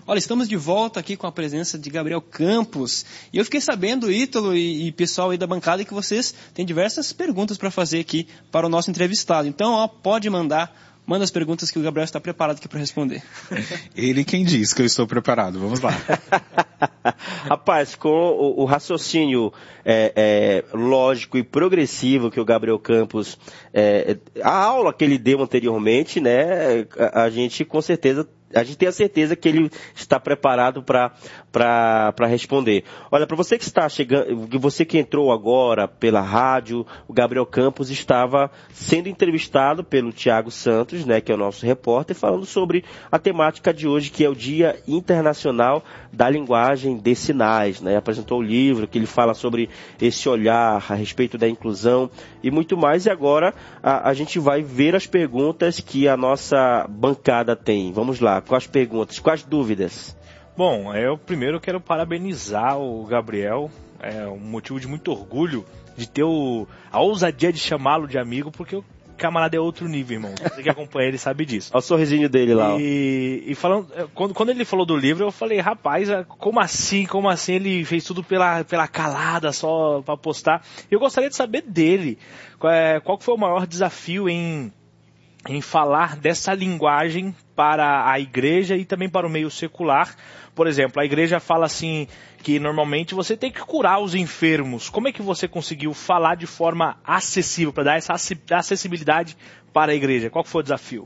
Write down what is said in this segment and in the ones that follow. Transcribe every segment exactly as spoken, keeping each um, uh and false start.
Olha, estamos de volta aqui com a presença de Gabriel Campos. E eu fiquei sabendo, Ítalo e, e pessoal aí da bancada, que vocês têm diversas perguntas para fazer aqui para o nosso entrevistado. Então, ó, pode mandar, manda as perguntas que o Gabriel está preparado aqui para responder. Ele quem diz que eu estou preparado. Vamos lá. Rapaz, com o, o raciocínio é, é, lógico e progressivo que o Gabriel Campos, é, a aula que ele deu anteriormente, né, a, a gente com certeza, a gente tem a certeza que ele está preparado para para responder. Olha, para você que está chegando, você que entrou agora pela rádio, o Gabriel Campos estava sendo entrevistado pelo Tiago Santos, né, que é o nosso repórter, falando sobre a temática de hoje, que é o Dia Internacional da Linguagem de Sinais, né? Apresentou o livro que ele fala sobre esse olhar a respeito da inclusão e muito mais. E agora a, a gente vai ver as perguntas que a nossa bancada tem. Vamos lá, quais perguntas, quais dúvidas? Bom, eu primeiro quero parabenizar o Gabriel, é um motivo de muito orgulho de ter o, a ousadia de chamá-lo de amigo, porque o camarada é outro nível, irmão. Você que acompanha ele sabe disso. Olha o sorrisinho dele lá. E, e falando, quando, quando ele falou do livro, eu falei, rapaz, como assim, como assim ele fez tudo pela, pela calada só pra postar? Eu gostaria de saber dele, qual, qual foi o maior desafio em... em falar dessa linguagem para a igreja e também para o meio secular. Por exemplo, a igreja fala assim, que normalmente você tem que curar os enfermos. Como é que você conseguiu falar de forma acessível, para dar essa acessibilidade para a igreja? Qual foi o desafio?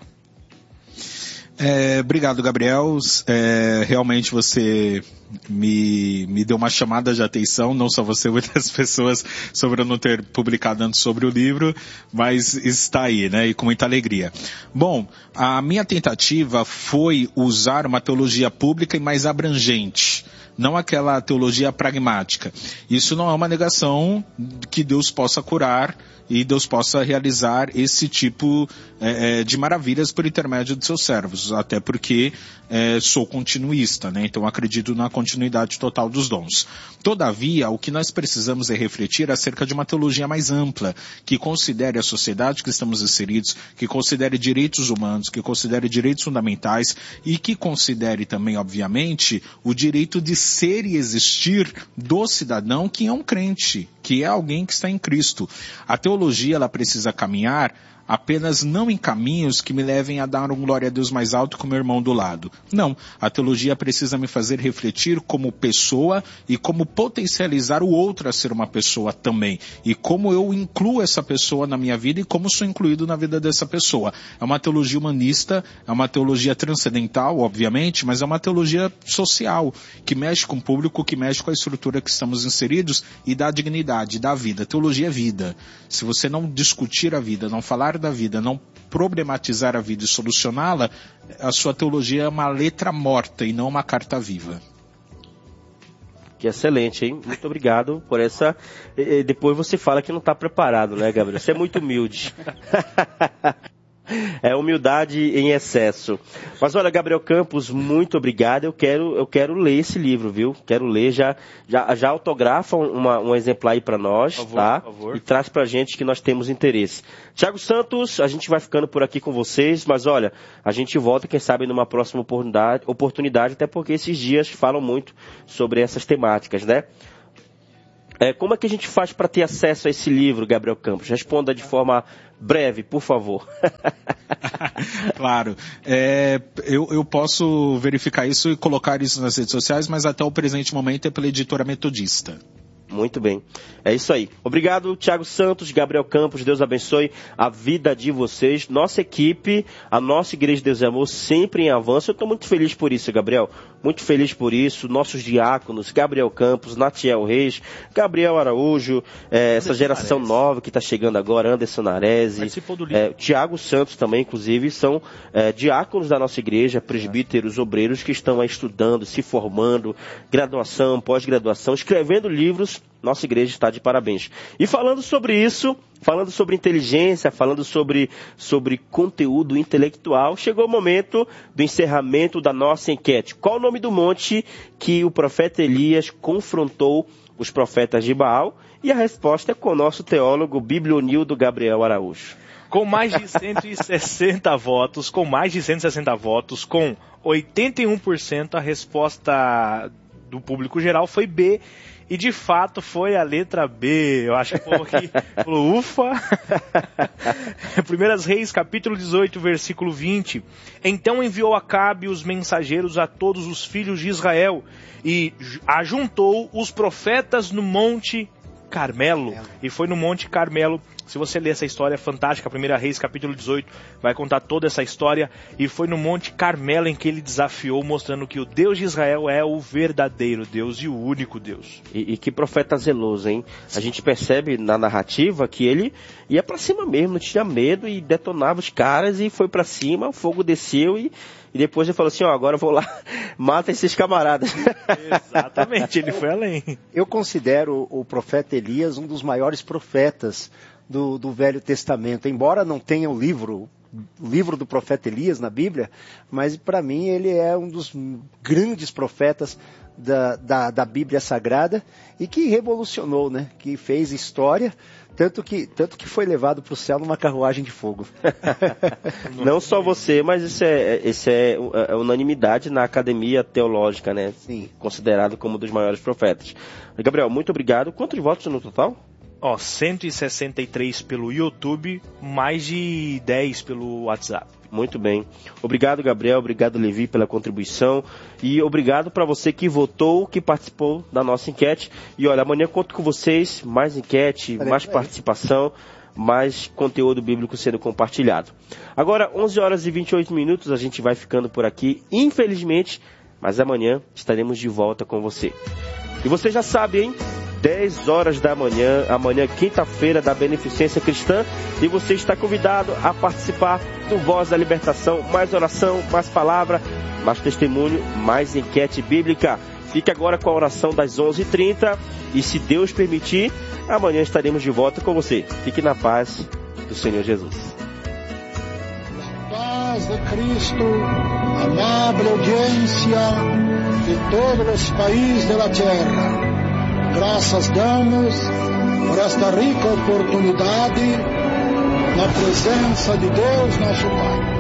É, obrigado, Gabriel. É, realmente você me, me deu uma chamada de atenção, não só você, muitas pessoas, sobre eu não ter publicado antes sobre o livro, mas está aí, né, e com muita alegria. Bom, a minha tentativa foi usar uma teologia pública e mais abrangente, não aquela teologia pragmática. Isso não é uma negação que Deus possa curar e Deus possa realizar esse tipo é, de maravilhas por intermédio de seus servos, até porque é, sou continuista, né? Então acredito na continuidade total dos dons. Todavia, o que nós precisamos é refletir acerca de uma teologia mais ampla, que considere a sociedade que estamos inseridos, que considere direitos humanos, que considere direitos fundamentais e que considere também, obviamente, o direito de ser e existir do cidadão que é um crente, que é alguém que está em Cristo. A teologia, ela precisa caminhar apenas não em caminhos que me levem a dar um glória a Deus mais alto que o meu irmão do lado. Não, a teologia precisa me fazer refletir como pessoa e como potencializar o outro a ser uma pessoa também. E como eu incluo essa pessoa na minha vida e como sou incluído na vida dessa pessoa. É uma teologia humanista, é uma teologia transcendental, obviamente, mas é uma teologia social, que mexe com o público, que mexe com a estrutura que estamos inseridos e dá dignidade, dá vida. Teologia é vida. Se você não discutir a vida, não falar da vida, não problematizar a vida e solucioná-la, a sua teologia é uma letra morta e não uma carta viva. Que excelente, hein? Muito obrigado por essa... Depois você fala que não está preparado, né, Gabriel? Você é muito humilde. É humildade em excesso. Mas olha, Gabriel Campos, muito obrigado. Eu quero, eu quero ler esse livro, viu? Quero ler. Já, já, já autografa uma, um exemplar aí para nós, por favor, tá? Por favor. E traz pra gente que nós temos interesse. Tiago Santos, a gente vai ficando por aqui com vocês, mas olha, a gente volta, quem sabe, numa próxima oportunidade, oportunidade até porque esses dias falam muito sobre essas temáticas, né? É, como é que a gente faz para ter acesso a esse livro, Gabriel Campos? Responda de forma breve, por favor. Claro. É, eu, eu posso verificar isso e colocar isso nas redes sociais, mas até o presente momento é pela editora Metodista. Muito bem. É isso aí. Obrigado, Tiago Santos, Gabriel Campos. Deus abençoe a vida de vocês. Nossa equipe, a nossa Igreja de Deus e Amor, sempre em avanço. Eu estou muito feliz por isso, Gabriel. Muito feliz por isso. Nossos diáconos, Gabriel Campos, Natiel Reis, Gabriel Araújo, é, essa geração Nares. nova que está chegando agora, Anderson Narese, é, Tiago Santos também, inclusive, são é, diáconos da nossa igreja, presbíteros, obreiros que estão aí estudando, se formando, graduação, pós-graduação, escrevendo livros. Nossa igreja está de parabéns. E falando sobre isso, falando sobre inteligência, falando sobre, sobre conteúdo intelectual, chegou o momento do encerramento da nossa enquete. Qual o nome do monte que o profeta Elias confrontou os profetas de Baal? E a resposta é com o nosso teólogo biblionildo Gabriel Araújo. Com mais de cento e sessenta votos, com mais de cento e sessenta votos, com oitenta e um por cento a resposta do público geral foi B. E de fato foi a letra B. Eu acho que o povo aqui falou, ufa. Primeiras Reis, capítulo dezoito, versículo vinte. Então enviou Acabe os mensageiros a todos os filhos de Israel e ajuntou os profetas no Monte Carmelo. E foi no Monte Carmelo. Se você ler essa história fantástica, Primeira Reis, capítulo dezoito, vai contar toda essa história. E foi no Monte Carmelo em que ele desafiou, mostrando que o Deus de Israel é o verdadeiro Deus e o único Deus. E, e que profeta zeloso, hein? A gente percebe na narrativa que ele ia pra cima mesmo, não tinha medo e detonava os caras e foi pra cima, o fogo desceu e... E depois ele falou assim, ó, agora eu vou lá, mata esses camaradas. Exatamente, ele foi além. Eu considero o profeta Elias um dos maiores profetas do, do Velho Testamento. Embora não tenha o livro, o livro do profeta Elias na Bíblia, mas para mim ele é um dos grandes profetas da, da, da Bíblia Sagrada e que revolucionou, né? Que fez história. Tanto que, tanto que foi levado para o céu numa carruagem de fogo. Não só você, mas isso é, isso é, é unanimidade na academia teológica, né? Sim. Considerado como um dos maiores profetas. Gabriel, muito obrigado. Quantos votos no total? Ó, cento e sessenta e três pelo YouTube, mais de dez pelo WhatsApp. Muito bem. Obrigado, Gabriel. Obrigado, Levi, pela contribuição. E obrigado para você que votou, que participou da nossa enquete. E olha, amanhã conto com vocês. Mais enquete, mais participação, mais conteúdo bíblico sendo compartilhado. Agora, onze horas e vinte e oito minutos, a gente vai ficando por aqui, infelizmente. Mas amanhã estaremos de volta com você. E você já sabe, hein? dez horas da manhã, amanhã quinta-feira da Beneficência Cristã, e você está convidado a participar do Voz da Libertação, mais oração, mais palavra, mais testemunho, mais enquete bíblica. Fique agora com a oração das onze e trinta e se Deus permitir, amanhã estaremos de volta com você. Fique na paz do Senhor Jesus. Paz de Cristo, amable audiencia de todos os países da terra. Graças damos por esta rica oportunidade na presença de Deus, nosso Pai.